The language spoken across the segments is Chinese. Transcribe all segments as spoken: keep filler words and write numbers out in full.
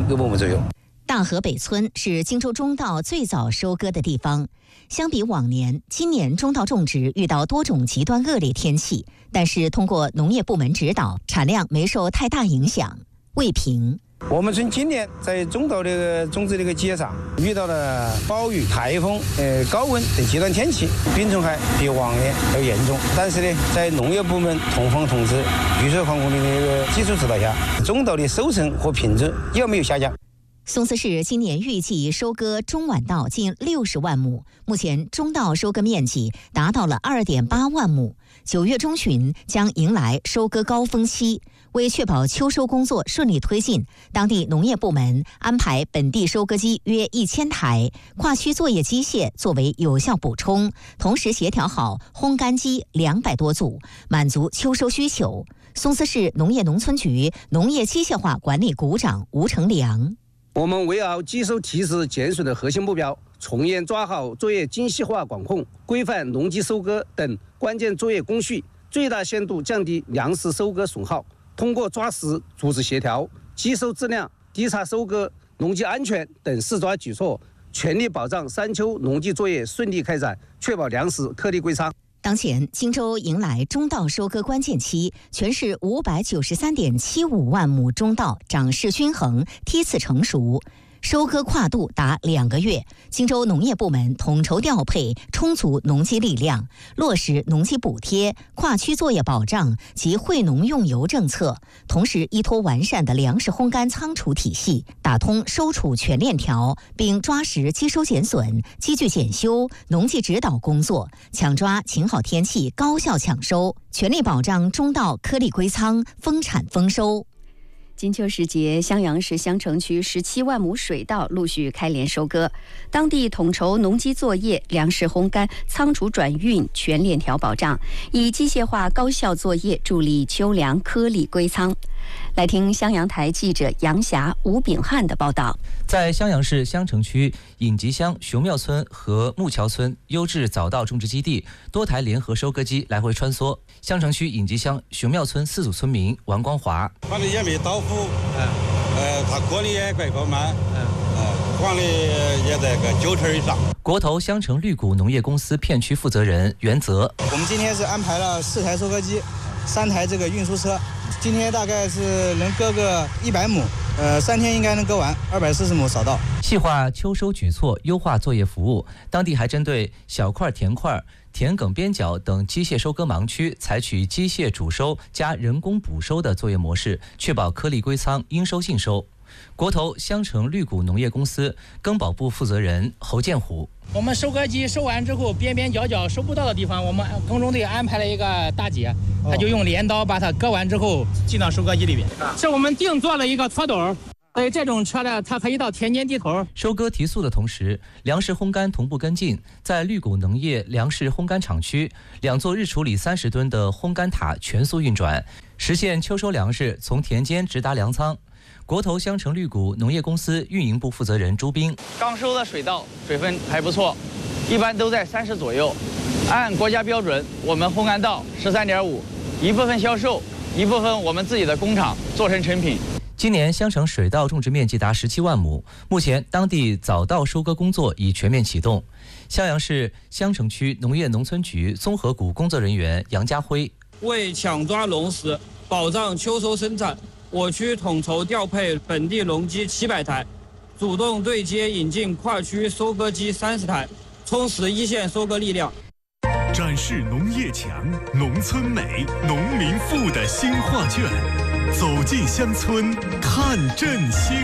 个亩左右。 大河北村是荆州中稻最早收割的地方。相比往年，今年中稻种植遇到多种极端恶劣天气，但是通过农业部门指导，产量没受太大影响。魏平， 我们村今年在中稻这个种植这个节上遇到了暴雨、台风、呃高温等极端天气，病虫害比往年要严重。但是呢，在农业部门同方同志、雨水防控的那个技术指导下，中稻的收成和品质也没有下降。 松滋市今年预计收割中晚稻近六十万亩，目前中稻收割面积达到了二点八万亩。九月中旬将迎来收割高峰期，为确保秋收工作顺利推进，当地农业部门安排本地收割机约一千台，跨区作业机械作为有效补充，同时协调好烘干机两百多组，满足秋收需求。松滋市农业农村局农业机械化管理股长吴成良。 我们围绕技术提质减损的核心目标，从严抓好作业精细化管控，规范农机收割等关键作业工序，最大限度降低粮食收割损耗。通过抓实组织协调、机收质量、滴查收割、农机安全等四抓举措，全力保障三秋农机作业顺利开展，确保粮食颗粒归仓。 当前，荆州迎来中稻收割关键期，全市五百九十三点七五万亩中稻长势均衡，梯次成熟，收割跨度达两个月。荆州农业部门统筹调配充足农机力量，落实农机补贴、跨区作业保障及惠农用油政策，同时依托完善的粮食烘干仓储体系，打通收储全链条，并抓实机收减损、机具检修、农技指导工作，抢抓晴好天气高效抢收，全力保障中稻颗粒归仓、丰产丰收。 金秋时节，襄阳市襄城区十七万亩水稻陆续开镰收割，当地统筹农机作业、粮食烘干、仓储转运全链条保障，以机械化高效作业助力秋粮颗粒归仓。来听襄阳台记者杨霞、吴炳汉的报道。 在襄阳市襄城区尹集乡熊庙村和木桥村优质早稻种植基地，多台联合收割机来回穿梭。襄城区尹集乡熊庙村四组村民王光华， 管理也没到户，嗯，呃，他过得也怪够慢，嗯，呃，管理也在个九成以上。 国投襄城绿谷农业公司片区负责人袁泽， 我们今天是安排了四台收割机，三台这个运输车。今天大概是能割个一百亩，呃，三天应该能割完二百四十亩扫稻。 细化秋收举措，优化作业服务。当地还针对小块田块、田埂边角等机械收割盲区，采取机械主收加人工补收的作业模式，确保颗粒归仓、应收尽收。国投襄城绿谷农业公司耕保部负责人侯建虎， 我们收割机收完之后，边边角角收不到的地方，我们耕种队安排了一个大姐，她就用镰刀把它割完之后进到收割机里边。是我们定做了一个拖斗，所以这种车呢，它可以到田间地头。 收割提速的同时，粮食烘干同步跟进。在绿谷农业粮食烘干厂区，两座日处理三十吨的烘干塔全速运转，实现秋收粮食从田间直达粮仓。国投襄城绿谷农业公司运营部负责人朱斌， 刚收的水稻水分还不错，一般都在三十左右。按国家标准，我们烘干到十三点五，一部分销售，一部分我们自己的工厂做成成品。 今年襄城水稻种植面积达十七万亩，目前当地早稻收割工作已全面启动。襄阳市襄城区农业农村局综合股工作人员杨家辉， 为抢抓农时，保障秋收生产，我区统筹调配本地农机七百台，主动对接引进跨区收割机三十台，充实一线收割力量。 展示农业强、农村美、农民富的新画卷，走进乡村看振兴。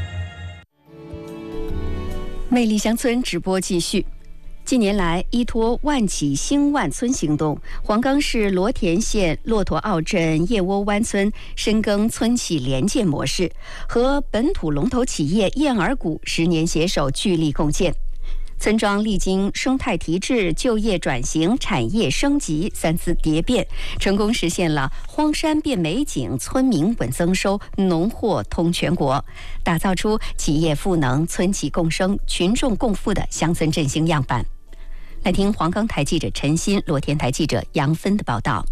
魅力乡村直播继续。近年来，依托万企兴万村行动，黄冈市罗田县骆驼坳镇叶窝湾村深耕村企联建模式，和本土龙头企业燕儿谷十年携手，聚力共建。村庄历经生态提质、就业转型、产业升级三次蝶变，成功实现了荒山变美景、村民稳增收、农货通全国，打造出企业赋能、村企共生、群众共富的乡村振兴样板。来听黄冈台记者陈鑫、罗田台记者杨芬的报道。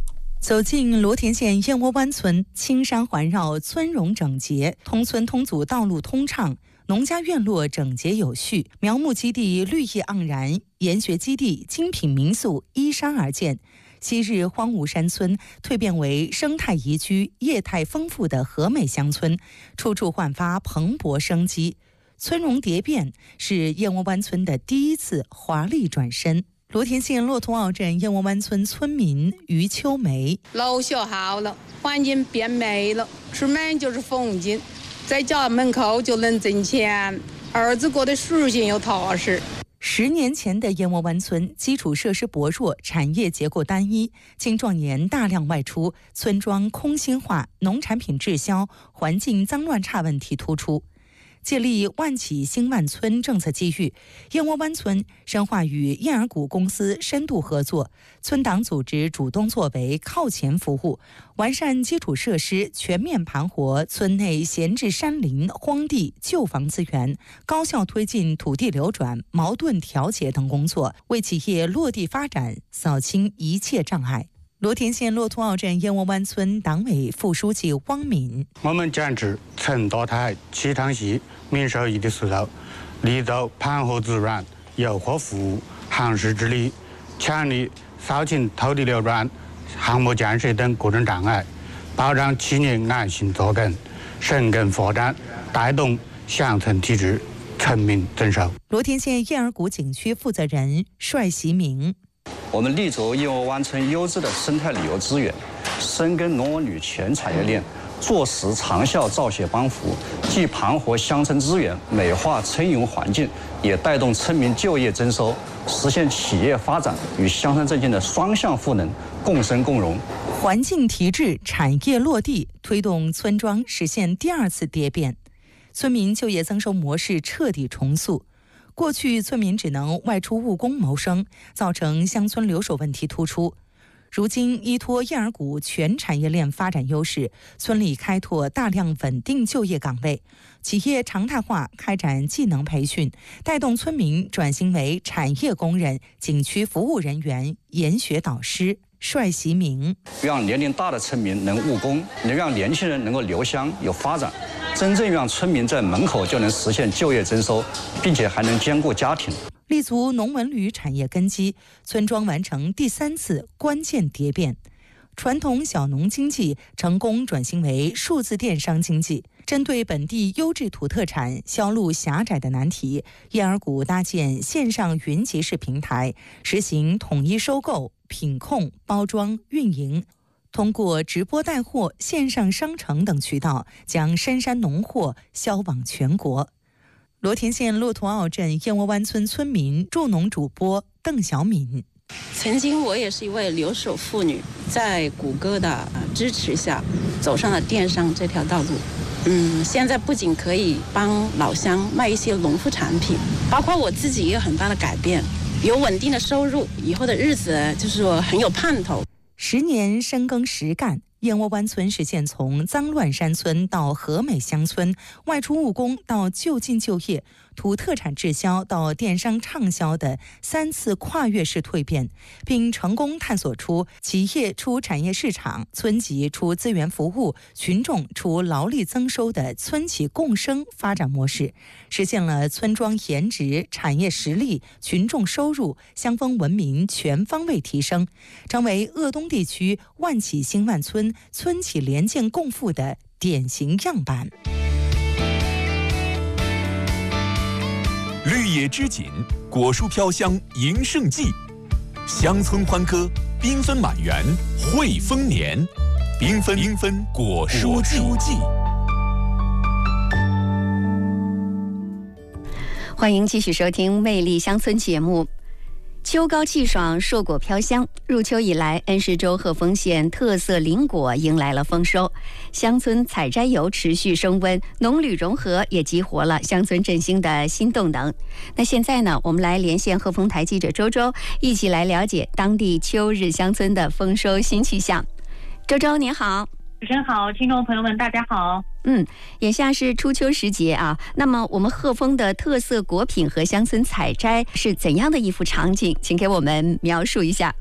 走进罗田县燕窝湾村，青山环绕，村容整洁，通村通组道路通畅，农家院落整洁有序，苗木基地绿意盎然，研学基地精品民宿依山而建。昔日荒芜山村蜕变为生态宜居、业态丰富的和美乡村，处处焕发蓬勃生机。村容蝶变是燕窝湾村的第一次华丽转身。罗田县骆驼坳镇燕窝湾村村民于秋梅： 楼修好了，环境变美了，出门就是风景，在家门口就能挣钱，儿子过得舒心又踏实。 十年前的燕窝湾村基础设施薄弱，产业结构单一，青壮年大量外出，村庄空心化，农产品滞销，环境脏乱差问题突出。借力万企兴万村政策机遇，燕窝湾村深化与燕儿谷公司深度合作，村党组织主动作为，靠前服务，完善基础设施，全面盘活村内闲置山林、荒地、旧房资源，高效推进土地流转、矛盾调解等工作，为企业落地发展扫清一切障碍。罗田县骆驼坳镇燕窝湾村党委副书记汪敏： 我们坚持陈多台齐昌系民受益的塑造，立足盘活自然、诱惑服务、行事治理，强力扫清土地流转、项目建设等各种障碍，保障企业安心扎根、生根发展，带动乡村体制全面增收。 罗田县燕儿谷景区负责人帅习明： 我们立足燕窝湾村优质的生态旅游资源，深耕农文旅全产业链，做实长效造血帮扶，既盘活乡村资源，美化村营环境，也带动村民就业增收，实现企业发展与乡村振兴的双向赋能，共生共荣。 环境提质，产业落地，推动村庄实现第二次蝶变，村民就业增收模式彻底重塑。过去村民只能外出务工谋生，造成乡村留守问题突出。如今依托燕儿谷全产业链发展优势，村里开拓大量稳定就业岗位，企业常态化开展技能培训，带动村民转型为产业工人、景区服务人员、研学导师。帅习明： 让年龄大的村民能务工，能让年轻人能够留乡有发展，真正让村民在门口就能实现就业增收，并且还能兼顾家庭。 立足农文旅产业根基，村庄完成第三次关键蝶变，传统小农经济成功转型为数字电商经济。针对本地优质土特产销路狭窄的难题，燕儿谷搭建线上云集市平台，实行统一收购、品控、包装、运营。通过直播带货、线上商城等渠道，将深山农货销往全国。罗田县骆驼坳镇燕窝湾村村民助农主播邓小敏： 曾经我也是一位留守妇女，在谷歌的支持下，走上了电商这条道路。嗯，现在不仅可以帮老乡卖一些农副产品，包括我自己也有很大的改变，有稳定的收入，以后的日子就是说很有盼头。 十年深耕实干，燕窝湾村实现从脏乱山村到和美乡村，外出务工到就近就业，土特产滞销到电商畅销的三次跨越式蜕变，并成功探索出企业出产业市场、村级出资源服务、群众出劳力增收的村企共生发展模式，实现了村庄颜值、产业实力、群众收入、乡风文明全方位提升，成为鄂东地区万企兴万村、村企联建共富的典型样板。 绿野织锦，果蔬飘香迎盛季，乡村欢歌，缤纷满园汇丰年，缤纷缤纷果蔬季。 欢迎继续收听《魅力乡村》节目。秋高气爽，硕果飘香。入秋以来，恩施州鹤峰县特色林果迎来了丰收，乡村采摘游持续升温，农旅融合也激活了乡村振兴的新动能。那现在呢，我们来连线鹤峰台记者周周，一起来了解当地秋日乡村的丰收新气象。周周您好。 主持人好，听众朋友们大家好。 嗯，眼下是初秋时节啊，那么我们鹤峰的特色果品和乡村采摘是怎样的一幅场景？请给我们描述一下。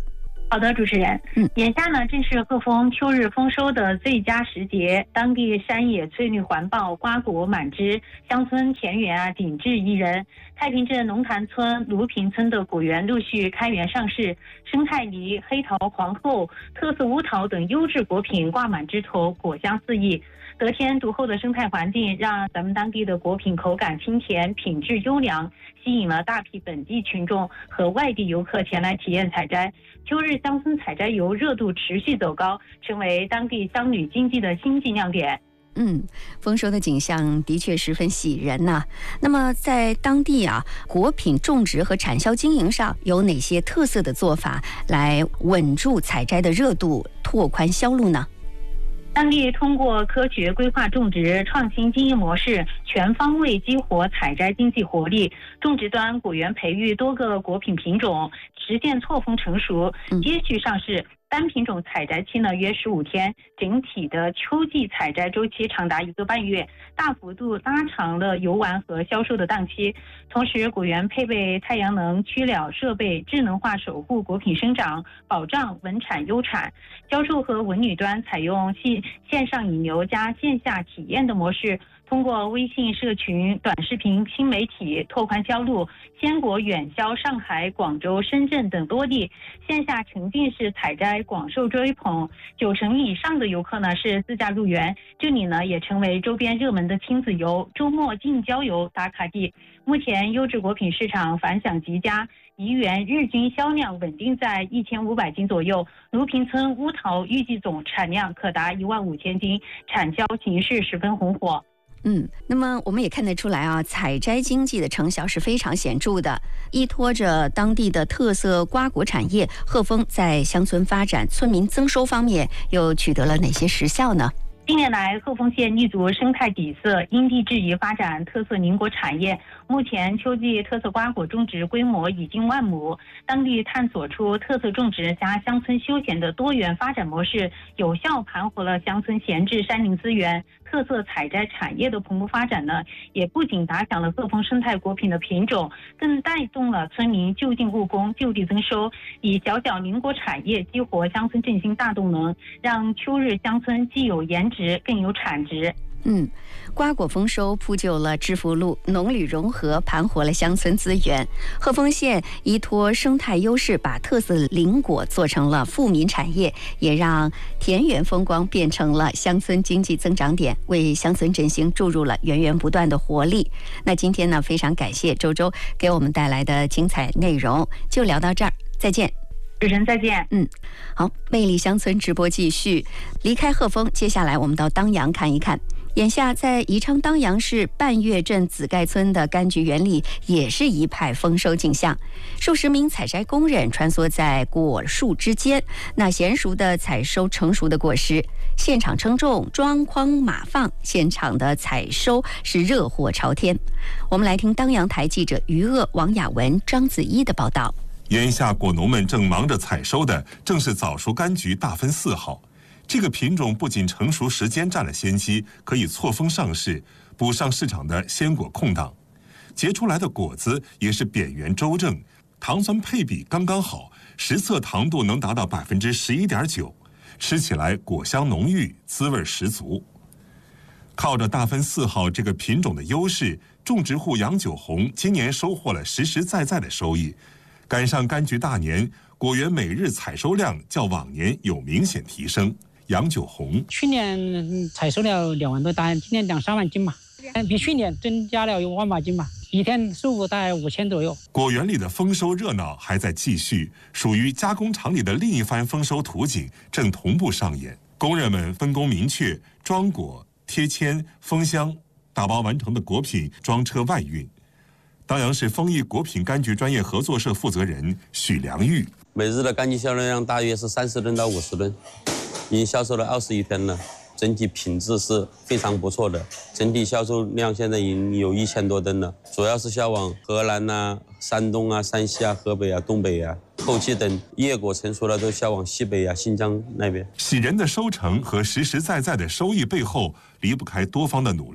好的，主持人。嗯，眼下呢正是鹤峰秋日丰收的最佳时节，当地山野翠绿环抱，瓜果满枝，乡村田园啊景致宜人。太平镇龙潭村、卢坪村的果园陆续开园上市，生态梨、黑桃皇后、特色乌桃等优质果品挂满枝头，果香四溢。得天独厚的生态环境让咱们当地的果品口感清甜，品质优良，吸引了大批本地群众和外地游客前来体验采摘。秋日乡村采摘游热度持续走高，成为当地乡旅经济的新晋亮点。 嗯，丰收的景象的确十分喜人呐、啊。那么在当地啊，果品种植和产销经营上有哪些特色的做法来稳住采摘的热度，拓宽销路呢？ 当地通过科学规划种植、创新经营模式，全方位激活采摘经济活力。种植端果园培育多个果品品种，实现错峰成熟，接续上市。单品种采摘期呢约十五天，整体的秋季采摘周期长达一个半月，大幅度拉长了游玩和销售的档期。同时，果园配备太阳能驱鸟设备，智能化守护果品生长，保障稳产优产。销售和文旅端采用线线上引流加线下体验的模式。通过微信社群、短视频、新媒体拓宽销路，鲜果远销上海、广州、深圳等多地，线下沉浸式采摘广受追捧，九成以上的游客呢是自驾入园，这里呢也成为周边热门的亲子游、周末近郊游打卡地。目前优质果品市场反响极佳，怡园日均销量稳定在一千五百斤左右，卢坪村乌桃预计总产量可达一万五千斤，产销形势十分红火。 嗯，那么我们也看得出来啊，采摘经济的成效是非常显著的。依托着当地的特色瓜果产业，鹤峰在乡村发展、村民增收方面又取得了哪些实效呢？ 近年来，鹤峰县立足生态底色，因地制宜发展特色林果产业。目前，秋季特色瓜果种植规模已近万亩，当地探索出特色种植加乡村休闲的多元发展模式，有效盘活了乡村闲置山林资源。特色采摘产业的蓬勃发展呢，也不仅打响了鹤峰生态果品的品种，更带动了村民就近务工、就地增收，以小小林果产业激活乡村振兴大动能，让秋日乡村既有颜值，更有产值。 嗯，瓜果丰收铺就了致富路，农旅融合盘活了乡村资源。鹤峰县依托生态优势，把特色林果做成了富民产业，也让田园风光变成了乡村经济增长点，为乡村振兴注入了源源不断的活力。那今天呢，非常感谢周周给我们带来的精彩内容，就聊到这儿，再见。 主持人再见。 嗯，好，魅力乡村直播继续。离开鹤峰，接下来我们到当阳看一看。眼下在宜昌当阳市半月镇紫盖村的柑橘园里，也是一派丰收景象。数十名采摘工人穿梭在果树之间，那娴熟的采收成熟的果实，现场称重、装筐码放，现场的采收是热火朝天。我们来听当阳台记者余鄂、王雅文、张子一的报道。 眼下果农们正忙着采收的正是早熟柑橘大分四号。这个品种不仅成熟时间占了先机，可以错峰上市，补上市场的鲜果空档。结出来的果子也是扁圆周正，糖酸配比刚刚好，实测糖度能达到百分之十一点九，吃起来果香浓郁，滋味十足。靠着大分四号这个品种的优势，种植户杨九红今年收获了实实在在的收益。赶上柑橘大年，果园每日采收量较往年有明显提升。杨九红， 去年采收了两万多单，今年两三万斤嘛，比去年增加了有万把斤嘛，一天收获大概五千左右。 果园里的丰收热闹还在继续，属于加工厂里的另一番丰收图景正同步上演。工人们分工明确，装果、贴签、封箱，打包完成的果品装车外运。当阳市丰益果品柑橘专业合作社负责人许良玉， 每日的柑橘销售量大约是三十吨到五十吨。已经销售了二十一天了，整体品质是非常不错的，整体销售量现在已经有一千多吨了，主要是销往河南啊、山东啊、山西啊、河北啊、东北啊，后期等叶果成熟了都销往西北啊、新疆那边。 喜人的收成和实实在在的收益背后，离不开多方的努力。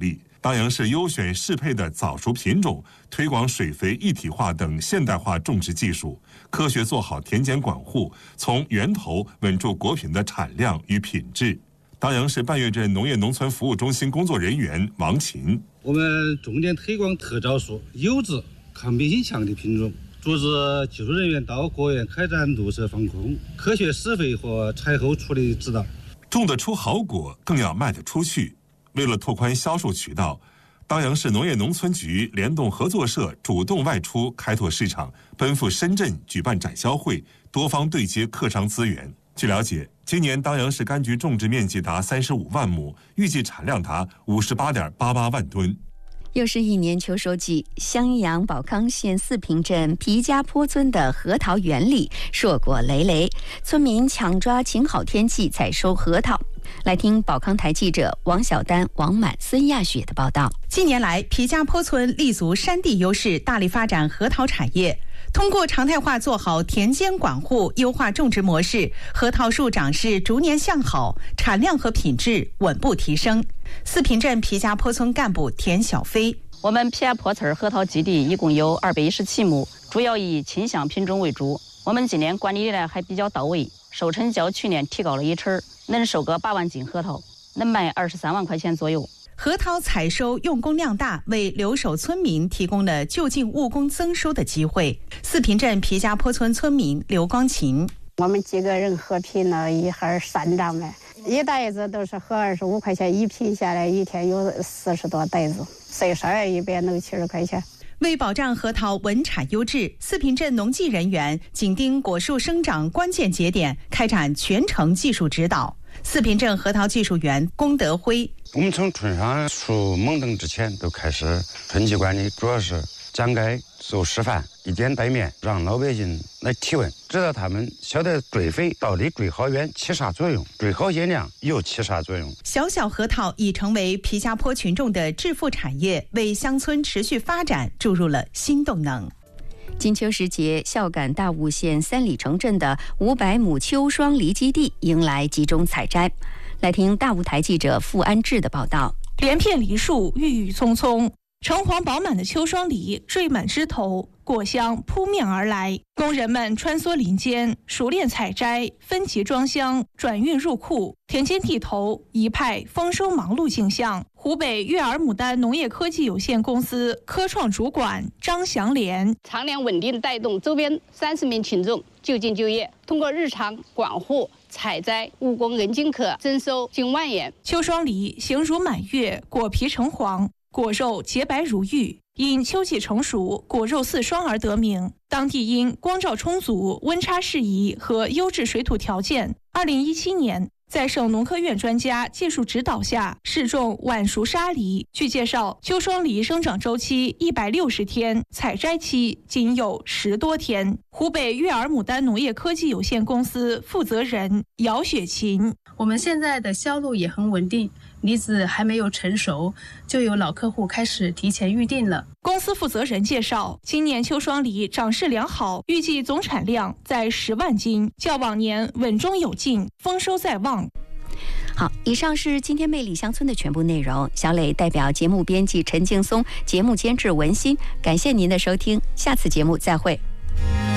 当阳市优选适配的早熟品种，推广水肥一体化等现代化种植技术，科学做好田间管护，从源头稳住果品的产量与品质。当阳市半月镇农业农村服务中心工作人员王琴： 我们重点推广特招数、优质、抗病性强的品种，组织技术人员到果园开展绿色防控、科学施肥和采后处理指导。 种得出好果，更要卖得出去。为了拓宽销售渠道，当阳市农业农村局联动合作社主动外出开拓市场，奔赴深圳举办展销会，多方对接客商资源。据了解，今年当阳市柑橘种植面积达三十五万亩，预计产量达五十八点八八万吨。 又是一年秋收季，襄阳保康县四平镇皮家坡村的核桃园里硕果累累，村民抢抓晴好天气采收核桃。来听保康台记者王小丹、王满、孙亚雪的报道。 近年来，皮家坡村立足山地优势，大力发展核桃产业。通过常态化做好田间管护，优化种植模式，核桃树长势逐年向好，产量和品质稳步提升。四平镇皮家坡村干部田小飞： 我们皮家坡村核桃基地一共有二百一十七亩，主要以清香品种为主。我们今年管理的还比较到位，收成较去年提高了一成，能收个八万斤核桃，能卖二十三万块钱左右。 核桃采收用工量大，为留守村民提供了就近务工增收的机会。四平镇皮家坡村村民刘光琴： 我们几个人合批呢，一盒三张卖，一袋子都是合二十五块钱，一批下来一天有四十多袋子，碎晒一百能七十块钱。 为保障核桃稳产优质，四平镇农技人员紧盯果树生长关键节点，开展全程技术指导。四平镇核桃技术员龚德辉： 我们从春上树猛登之前都开始春季管理，主要是讲解、做示范，以点带面，让老百姓来提问，直到他们晓得追肥到底追好远起啥作用，追好叶量又起啥作用。 小小核桃已成为皮家坡群众的致富产业，为乡村持续发展注入了新动能。 金秋时节，孝感大悟县三里城镇的五百亩秋霜梨基地迎来集中采摘。来听大悟台记者付安志的报道。 连片梨树郁郁葱葱，橙黄饱满的秋霜梨缀满枝头，果香扑面而来。工人们穿梭林间，熟练采摘，分级装箱，转运入库。田间地头一派丰收忙碌景象。湖北悦尔牡丹农业科技有限公司科创主管张祥莲： 产量稳定带动周边三十名群众就近就业，通过日常管护、采摘，务工人均可增收近万元。 秋霜梨形如满月，果皮橙黄，果肉洁白如玉，因秋季成熟，果肉似霜而得名。当地因光照充足、温差适宜和优质水土条件，二零一七年在省农科院专家技术指导下试种晚熟沙梨。据介绍，秋霜梨生长周期一百六十天，采摘期仅有十多天。湖北悦尔牡丹农业科技有限公司负责人姚雪琴： 我们现在的销路也很稳定，梨子还没有成熟，就有老客户开始提前预定了。 公司负责人介绍，今年秋霜梨长势良好，预计总产量在十万斤，较往年稳中有进，丰收在望。 好，以上是今天魅力乡村的全部内容。小磊代表节目编辑陈劲松，节目监制文心，感谢您的收听，下次节目再会。